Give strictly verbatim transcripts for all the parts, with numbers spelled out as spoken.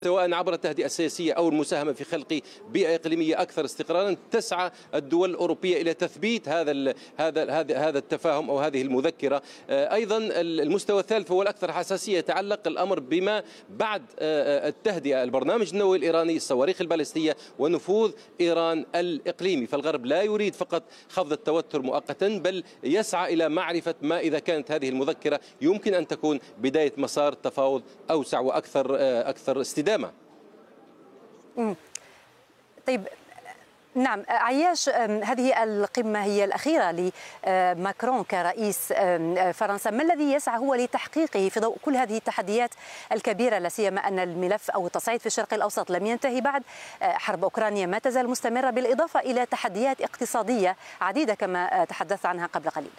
سواء عبر التهدئة السياسية أو المساهمة في خلق بيئة إقليمية أكثر استقرارا، تسعى الدول الأوروبية إلى تثبيت هذا هذا هذا التفاهم أو هذه المذكرة. أيضا المستوى الثالث هو الأكثر حساسية، يتعلق الأمر بما بعد التهدئة، البرنامج النووي الإيراني، الصواريخ البالستية ونفوذ إيران الإقليمي. فالغرب لا يريد فقط خفض التوتر مؤقتا، بل يسعى إلى معرفة ما إذا كانت هذه المذكرة يمكن أن تكون بداية مسار تفاوض أوسع وأكثر أكثر استدامة. مم. طيب نعم عياش، هذه القمة هي الأخيرة لماكرون كرئيس فرنسا، ما الذي يسعى هو لتحقيقه في ضوء كل هذه التحديات الكبيرة، لا سيما أن الملف أو التصعيد في الشرق الأوسط لم ينتهي بعد، حرب أوكرانيا ما تزال مستمرة، بالإضافة إلى تحديات اقتصادية عديدة كما تحدثت عنها قبل قليل؟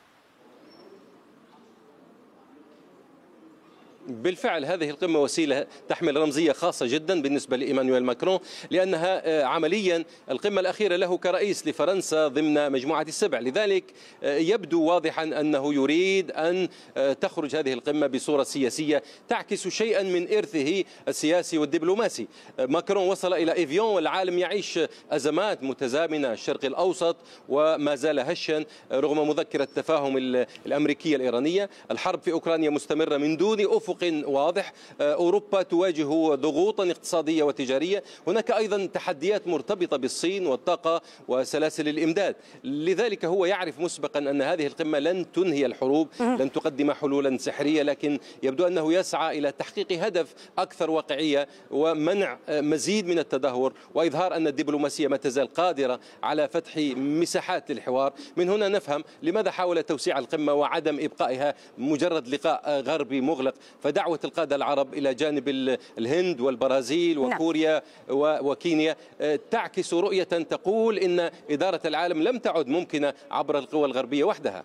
بالفعل هذه القمة وسيلة تحمل رمزية خاصة جدا بالنسبة لإيمانويل ماكرون، لأنها عمليا القمة الأخيرة له كرئيس لفرنسا ضمن مجموعة السبع. لذلك يبدو واضحا أنه يريد أن تخرج هذه القمة بصورة سياسية تعكس شيئا من إرثه السياسي والدبلوماسي. ماكرون وصل إلى إيفيون والعالم يعيش أزمات متزامنة، الشرق الأوسط وما زال هشا رغم مذكرة التفاهم الأمريكية الإيرانية، الحرب في أوكرانيا مستمرة من دون أفق واضح، أوروبا تواجه ضغوطا اقتصادية وتجارية، هناك أيضا تحديات مرتبطة بالصين والطاقة وسلاسل الإمداد. لذلك هو يعرف مسبقا أن هذه القمة لن تنهي الحروب، لن تقدم حلولا سحرية، لكن يبدو أنه يسعى إلى تحقيق هدف أكثر واقعية ومنع مزيد من التدهور، وإظهار أن الدبلوماسية ما تزال قادرة على فتح مساحات للحوار. من هنا نفهم لماذا حاول توسيع القمة وعدم إبقائها مجرد لقاء غربي مغلق. فدعوة القادة العرب إلى جانب الهند والبرازيل وكوريا وكينيا تعكس رؤية تقول إن إدارة العالم لم تعد ممكنة عبر القوى الغربية وحدها.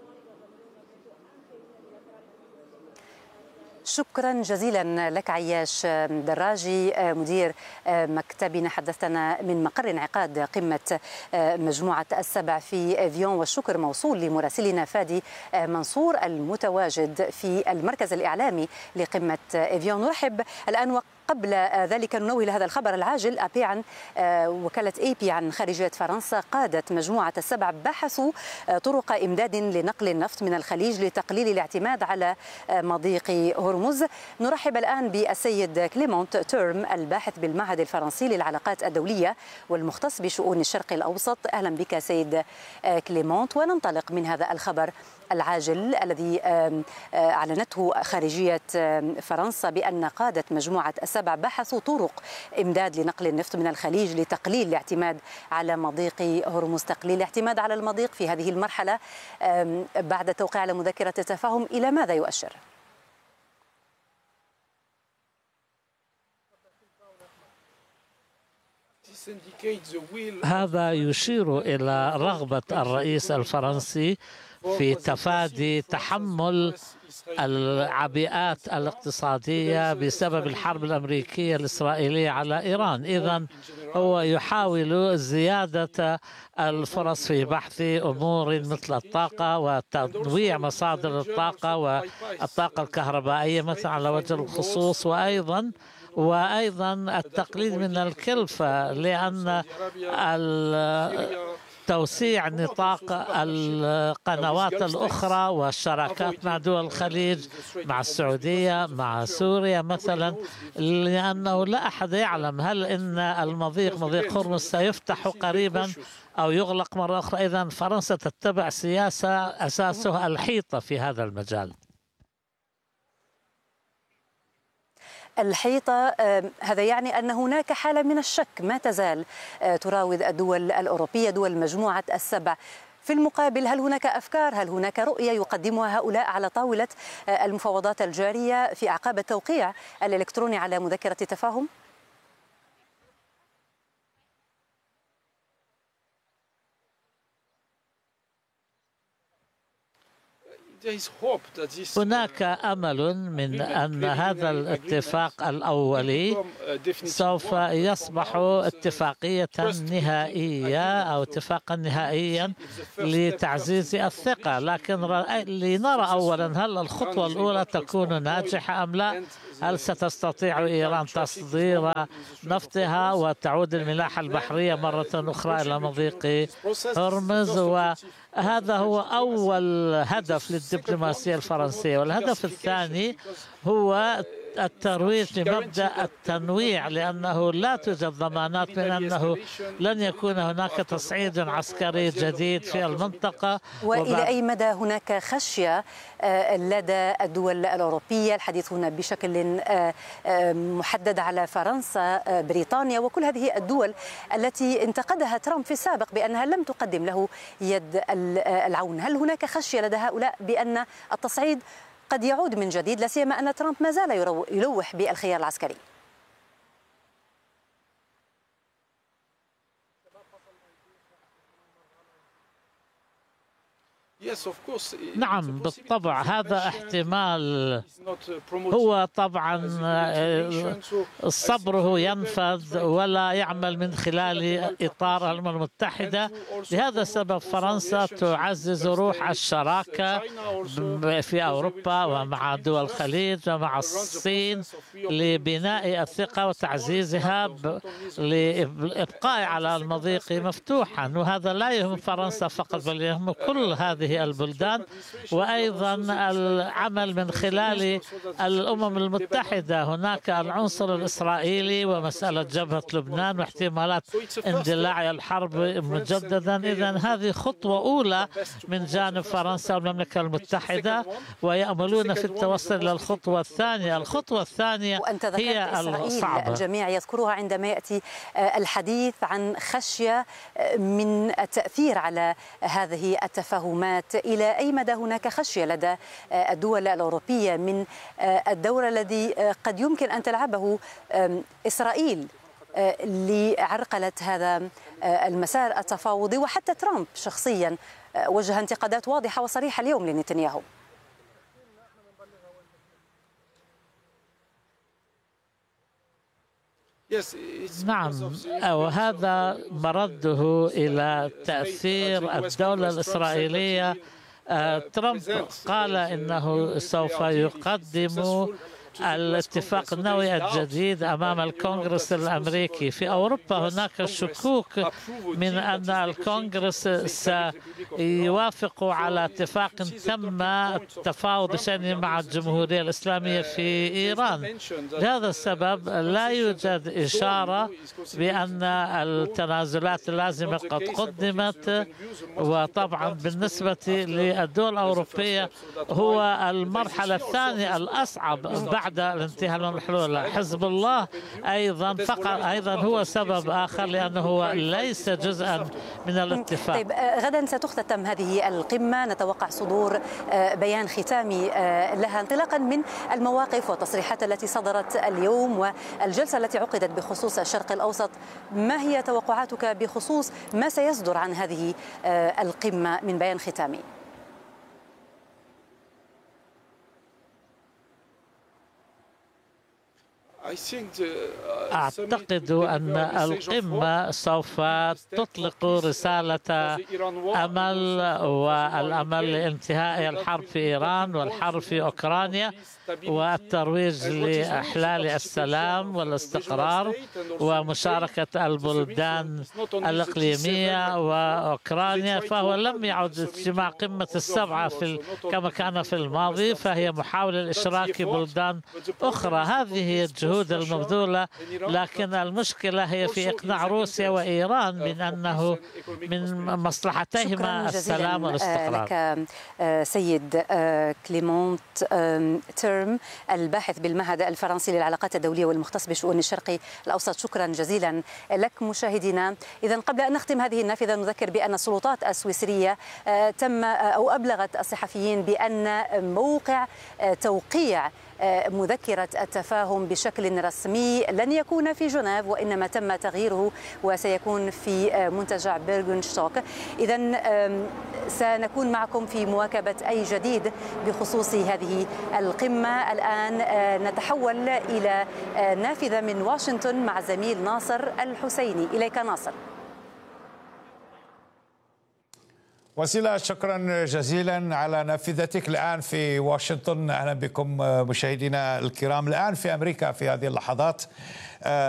شكرا جزيلا لك عياش دراجي، مدير مكتبنا، حدثنا من مقر انعقاد قمة مجموعة السبع في إيفيون، والشكر موصول لمراسلنا فادي منصور المتواجد في المركز الإعلامي لقمة إيفيون. نرحب الآن قبل ذلك ننوه لهذا الخبر العاجل. أبي عن وكالة اي بي عن خارجية فرنسا، قادة مجموعة السبع بحثوا طرق إمداد لنقل النفط من الخليج لتقليل الاعتماد على مضيق هرمز. نرحب الآن بالسيد كليمونت تورم، الباحث بالمعهد الفرنسي للعلاقات الدولية والمختص بشؤون الشرق الأوسط. أهلا بك سيد كليمونت، وننطلق من هذا الخبر العاجل الذي أعلنته خارجية فرنسا بأن قادة مجموعة السبع بحثوا طرق إمداد لنقل النفط من الخليج لتقليل الاعتماد على مضيق هرمز. تقليل الاعتماد على المضيق في هذه المرحلة بعد التوقيع على مذكرة التفاهم إلى ماذا يؤشر؟ هذا يشير إلى رغبة الرئيس الفرنسي في تفادي تحمل العبئات الاقتصادية بسبب الحرب الأمريكية الإسرائيلية على إيران. إذن هو يحاول زيادة الفرص في بحث أمور مثل الطاقة وتنويع مصادر الطاقة والطاقة الكهربائية مثلا على وجه الخصوص، وأيضا وأيضا التقليل من الكلفة، لأن توسيع نطاق القنوات الأخرى والشراكات مع دول الخليج، مع السعودية، مع سوريا مثلا، لأنه لا أحد يعلم هل إن المضيق مضيق هرمز سيفتح قريبا أو يغلق مرة أخرى. إذن فرنسا تتبع سياسة أساسها الحيطة في هذا المجال. الحيطة، هذا يعني أن هناك حالة من الشك ما تزال تراود الدول الأوروبية، دول مجموعة السبع. في المقابل، هل هناك أفكار، هل هناك رؤية يقدمها هؤلاء على طاولة المفاوضات الجارية في أعقاب التوقيع الإلكتروني على مذكرة التفاهم؟ هناك أمل من أن هذا الاتفاق الأولي سوف يصبح اتفاقية نهائية أو اتفاقا نهائيا لتعزيز الثقة، لكن لنرى أولا هل الخطوة الأولى تكون ناجحة أم لا، هل ستستطيع إيران تصدير نفطها وتعود الملاحة البحرية مرة أخرى إلى مضيق هرمز؟ وهذا هو أول هدف للدبلوماسية الفرنسية. والهدف الثاني هو الترويج لمبدأ التنويع، لأنه لا توجد ضمانات من أنه لن يكون هناك تصعيد عسكري جديد في المنطقة. وإلى أي مدى هناك خشية لدى الدول الأوروبية؟ الحديث هنا بشكل محدد على فرنسا، بريطانيا، وكل هذه الدول التي انتقدها ترامب في السابق بأنها لم تقدم له يد العون. هل هناك خشية لدى هؤلاء بأن التصعيد قد يعود من جديد، لا سيما أن ترامب ما زال يلوح بالخيار العسكري؟ نعم بالطبع هذا احتمال. هو طبعا صبره ينفذ ولا يعمل من خلال إطار الأمم المتحدة. لهذا السبب فرنسا تعزز روح الشراكة في أوروبا ومع دول الخليج ومع الصين لبناء الثقة وتعزيزها لإبقاء على المضيق مفتوحا. وهذا لا يهم فرنسا فقط بل يهم كل هذه البلدان، وأيضا العمل من خلال الأمم المتحدة. هناك العنصر الإسرائيلي ومسألة جبهة لبنان واحتمالات اندلاع الحرب مجددا. إذن هذه خطوة أولى من جانب فرنسا والمملكة المتحدة، ويأملون في التوصل إلى الخطوة الثانية. الخطوة الثانية هي الصعبة. الجميع يذكرها عندما يأتي الحديث عن خشية من التأثير على هذه التفاهمات. إلى أي مدى هناك خشية لدى الدول الأوروبية من الدور الذي قد يمكن أن تلعبه إسرائيل لعرقلة هذا المسار التفاوضي؟ وحتى ترامب شخصيا وجه انتقادات واضحة وصريحة اليوم لنتنياهو. نعم، وهذا مرده إلى تأثير الدولة الإسرائيلية. ترامب قال إنه سوف يقدم الاتفاق النووي الجديد أمام الكونغرس الأمريكي. في أوروبا هناك شكوك من أن الكونغرس سيوافق على اتفاق تم التفاوض شأنه مع الجمهورية الإسلامية في إيران. لهذا السبب لا يوجد إشارة بأن التنازلات اللازمة قد قدمت. وطبعا بالنسبة للدول الأوروبية هو المرحلة الثانية الأصعب بعد بعد الانتهاء من الحلول. حزب الله أيضا فقط أيضا هو سبب آخر لأنه هو ليس جزءا من الاتفاق. طيب غدا ستختتم هذه القمة، نتوقع صدور بيان ختامي لها انطلاقا من المواقف والتصريحات التي صدرت اليوم والجلسة التي عقدت بخصوص الشرق الأوسط. ما هي توقعاتك بخصوص ما سيصدر عن هذه القمة من بيان ختامي؟ أعتقد أن القمة سوف تطلق رسالة أمل، والأمل لانتهاء الحرب في إيران والحرب في أوكرانيا والترويج لإحلال السلام والاستقرار ومشاركة البلدان الإقليمية وأوكرانيا. فهو لم يعد اجتماع قمة السبعة في كما كان في الماضي، فهي محاولة لإشراك بلدان أخرى. هذه هي الجهود المبذولة، لكن المشكلة هي في إقناع روسيا وإيران من أنه من مصلحتيهما السلام والاستقرار. لك سيد كليمونت تيرم، الباحث بالمعهد الفرنسي للعلاقات الدولية والمختص بشؤون الشرق الأوسط، شكرا جزيلا لك. مشاهدينا، إذا قبل أن نختم هذه النافذة نذكر بأن السلطات السويسرية تم أو أبلغت الصحفيين بأن موقع توقيع مذكرة التفاهم بشكل رسمي لن يكون في جنيف، وإنما تم تغييره وسيكون في منتجع بيرغنشتوك. إذن سنكون معكم في مواكبة أي جديد بخصوص هذه القمة. الآن نتحول إلى نافذة من واشنطن مع زميل ناصر الحسيني. إليك ناصر. وسيلة، شكرا جزيلا على نافذتك الآن في واشنطن. أهلا بكم مشاهدينا الكرام. الآن في أمريكا في هذه اللحظات